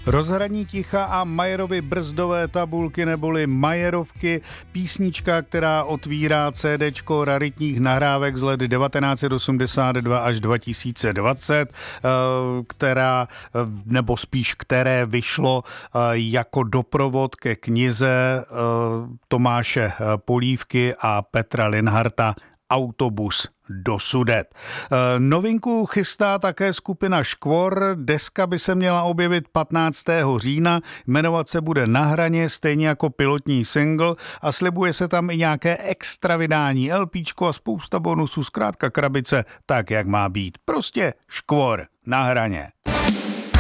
Rozhraní ticha a Majerovy brzdové tabulky neboli Majerovky, písnička, která otvírá CDčko raritních nahrávek z let 1982 až 2020, které vyšlo jako doprovod ke knize Tomáše Polívky a Petra Linharta Autobus do Sudet. Novinku chystá také skupina Škvor, deska by se měla objevit 15. října, jmenovat se bude Na hraně, stejně jako pilotní single a slibuje se tam i nějaké extra vydání, LPčko a spousta bonusů, zkrátka krabice tak, jak má být. Prostě Škvor, Na hraně.